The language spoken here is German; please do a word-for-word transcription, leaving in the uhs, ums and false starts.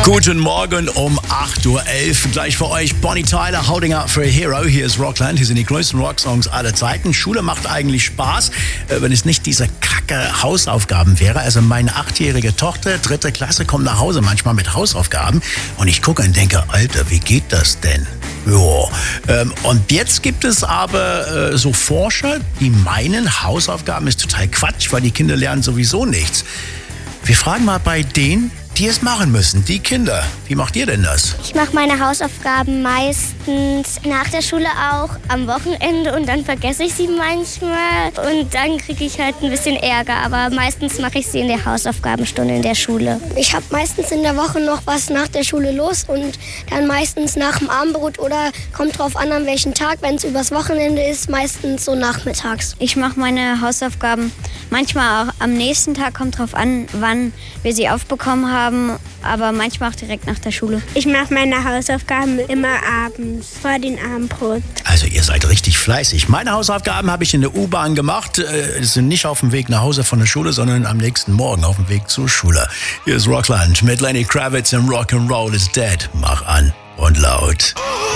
Guten Morgen um acht Uhr elf. Gleich für euch Bonnie Tyler, Holding Out for a Hero. Hier ist Rockland. Hier sind die größten Rocksongs aller Zeiten. Schule macht eigentlich Spaß, wenn es nicht diese kacke Hausaufgaben wäre. Also meine achtjährige Tochter, dritte Klasse, kommt nach Hause manchmal mit Hausaufgaben. Und ich gucke und denke, Alter, wie geht das denn? Jo. Ähm, und jetzt gibt es aber äh, so Forscher, die meinen, Hausaufgaben ist total Quatsch, weil die Kinder lernen sowieso nichts. Wir fragen mal bei denen, die es machen müssen, die Kinder. Wie macht ihr denn das? Ich mache meine Hausaufgaben meistens nach der Schule auch am Wochenende und dann vergesse ich sie manchmal und dann kriege ich halt ein bisschen Ärger, aber meistens mache ich sie in der Hausaufgabenstunde in der Schule. Ich habe meistens in der Woche noch was nach der Schule los und dann meistens nach dem Abendbrot oder kommt drauf an, an welchem Tag, wenn es übers Wochenende ist, meistens so nachmittags. Ich mache meine Hausaufgaben manchmal auch am nächsten Tag, kommt drauf an, wann wir sie aufbekommen haben, aber manchmal auch direkt nach der Schule. Ich mache meine Hausaufgaben immer abends, vor dem Abendbrot. Also ihr seid richtig fleißig. Meine Hausaufgaben habe ich in der U-Bahn gemacht. Äh, sind nicht auf dem Weg nach Hause von der Schule, sondern am nächsten Morgen auf dem Weg zur Schule. Hier ist Rockland mit Lenny Kravitz und Rock'n'Roll is Dead. Mach an und laut.